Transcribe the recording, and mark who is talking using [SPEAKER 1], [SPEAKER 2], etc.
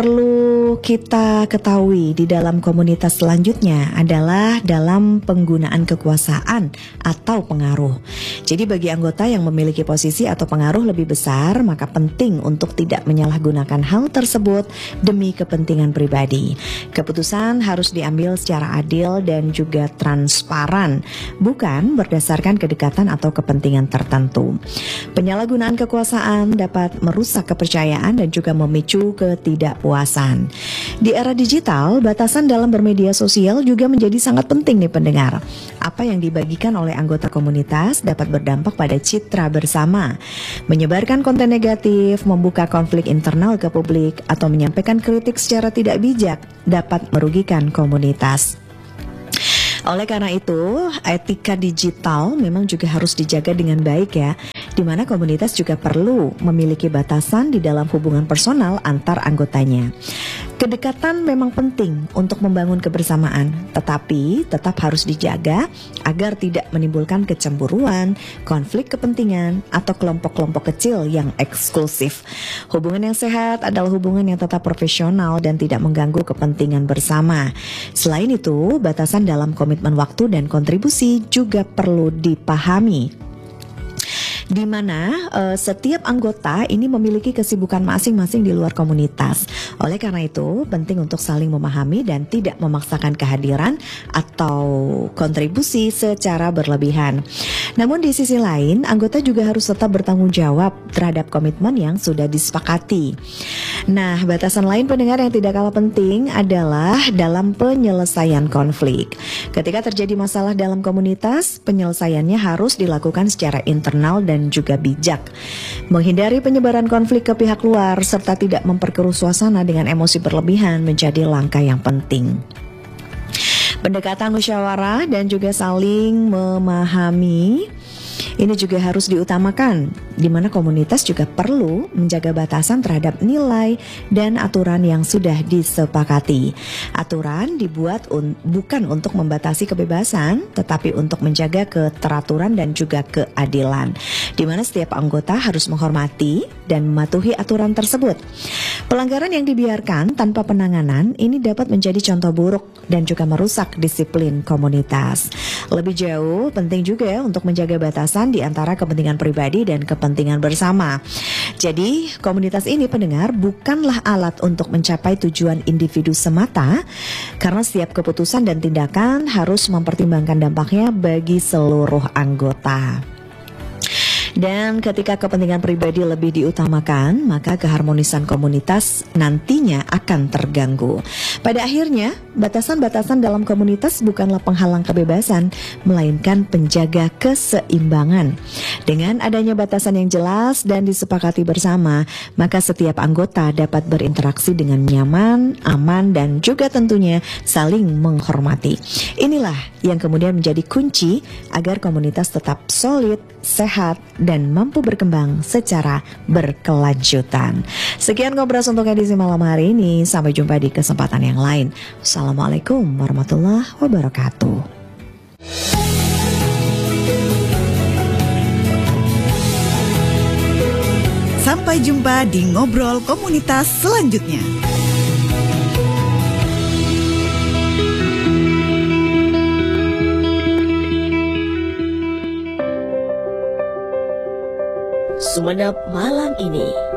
[SPEAKER 1] perlu kita ketahui di dalam komunitas selanjutnya adalah dalam penggunaan kekuasaan atau pengaruh. Jadi bagi anggota yang memiliki posisi atau pengaruh lebih besar, maka penting untuk tidak menyalahgunakan hal tersebut demi kepentingan pribadi. Keputusan harus diambil secara adil dan juga transparan, bukan berdasarkan kedekatan atau kepentingan tertentu. Penyalahgunaan kekuasaan dapat merusak kepercayaan dan juga memicu ketidakpuasan. Di era digital, batasan dalam bermedia sosial juga menjadi sangat penting nih pendengar. Apa yang dibagikan oleh anggota komunitas dapat berdampak pada citra bersama. Menyebarkan konten negatif, membuka konflik internal ke publik, atau menyampaikan kritik secara tidak bijak dapat merugikan komunitas. Oleh karena itu, etika digital memang juga harus dijaga dengan baik ya, di mana komunitas juga perlu memiliki batasan di dalam hubungan personal antar anggotanya. Kedekatan memang penting untuk membangun kebersamaan, tetapi tetap harus dijaga agar tidak menimbulkan kecemburuan, konflik kepentingan, atau kelompok-kelompok kecil yang eksklusif. Hubungan yang sehat adalah hubungan yang tetap profesional dan tidak mengganggu kepentingan bersama. Selain itu, batasan dalam komitmen waktu dan kontribusi juga perlu dipahami, di mana setiap anggota ini memiliki kesibukan masing-masing di luar komunitas. Oleh karena itu, penting untuk saling memahami dan tidak memaksakan kehadiran atau kontribusi secara berlebihan. Namun di sisi lain, anggota juga harus tetap bertanggung jawab terhadap komitmen yang sudah disepakati. Nah, batasan lain pendengar yang tidak kalah penting adalah dalam penyelesaian konflik. Ketika terjadi masalah dalam komunitas, penyelesaiannya harus dilakukan secara internal dan juga bijak. Menghindari penyebaran konflik ke pihak luar serta tidak memperkeruh suasana dengan emosi berlebihan menjadi langkah yang penting. Pendekatan musyawarah dan juga saling memahami ini juga harus diutamakan, di mana komunitas juga perlu menjaga batasan terhadap nilai dan aturan yang sudah disepakati. Aturan dibuat bukan untuk membatasi kebebasan, tetapi untuk menjaga keteraturan dan juga keadilan, di mana setiap anggota harus menghormati dan mematuhi aturan tersebut. Pelanggaran yang dibiarkan tanpa penanganan ini dapat menjadi contoh buruk dan juga merusak disiplin komunitas. Lebih jauh, penting juga ya untuk menjaga batasan di antara kepentingan pribadi dan kepentingan bersama. Jadi, komunitas ini pendengar bukanlah alat untuk mencapai tujuan individu semata, karena setiap keputusan dan tindakan harus mempertimbangkan dampaknya bagi seluruh anggota. Dan ketika kepentingan pribadi lebih diutamakan, maka keharmonisan komunitas nantinya akan terganggu. Pada akhirnya, batasan-batasan dalam komunitas bukanlah penghalang kebebasan, melainkan penjaga keseimbangan. Dengan adanya batasan yang jelas dan disepakati bersama, maka setiap anggota dapat berinteraksi dengan nyaman, aman, dan juga tentunya saling menghormati. Inilah yang kemudian menjadi kunci agar komunitas tetap solid, sehat, dan mampu berkembang secara berkelanjutan. Sekian Ngobras untuk edisi malam hari ini. Sampai jumpa di kesempatan yang lain. Assalamualaikum warahmatullahi wabarakatuh.
[SPEAKER 2] Sampai jumpa di Ngobrol Komunitas selanjutnya.
[SPEAKER 3] Sumenep malam ini.